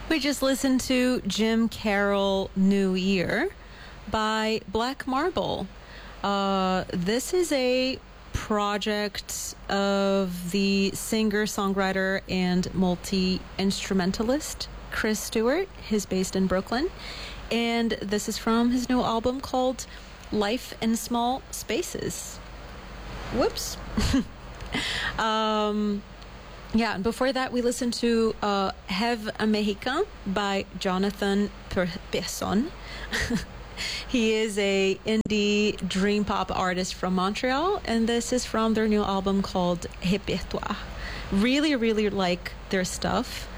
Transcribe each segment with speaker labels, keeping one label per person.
Speaker 1: We just listened to Jim Carroll New Year by Black Marble. This is a project of the singer-songwriter and multi-instrumentalist Chris Stewart. He's based in Brooklyn. And this is from his new album called Life in Small Spaces. Whoops. Yeah, and before that, we listened to Have a Mexican by Jonathan Persson. He is a indie dream pop artist from Montreal, and this is from their new album called Répertoire. Really, really like their stuff.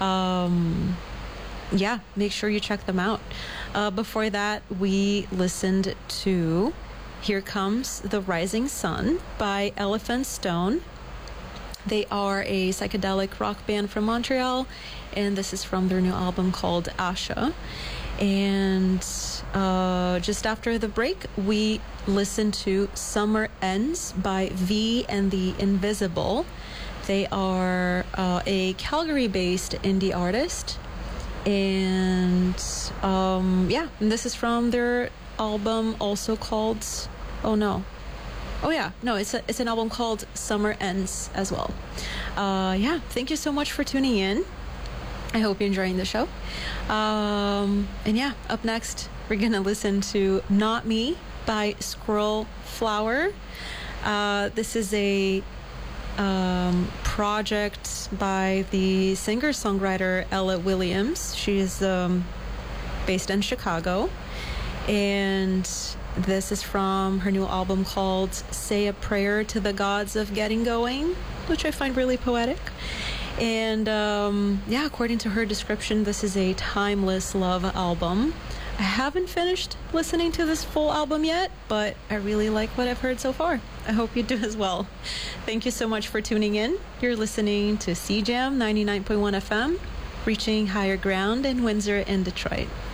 Speaker 1: Yeah, make sure you check them out. Before that, we listened to Here Comes the Rising Sun by Elephant Stone. They are a psychedelic rock band from Montreal, and this is from their new album called Asha. And just after the break, we listened to Summer Ends by V and the Invisible. They are a Calgary-based indie artist. And yeah, and this is from their album also called... it's an album called Summer Ends as well. Yeah, thank you so much for tuning in. I hope you're enjoying the show. And yeah, up next, we're going to listen to Not Me by Squirrel Flower. This is a project by the singer-songwriter Ella Williams. She is based in Chicago. And this is from her new album called Say a Prayer to the Gods of Getting Going, which I find really poetic. And yeah, according to her description, this is a timeless love album. I haven't finished listening to this full album yet, but I really like what I've heard so far. I hope you do as well. Thank you so much for tuning in. You're listening to CJAM 99.1 FM, reaching higher ground in Windsor and Detroit.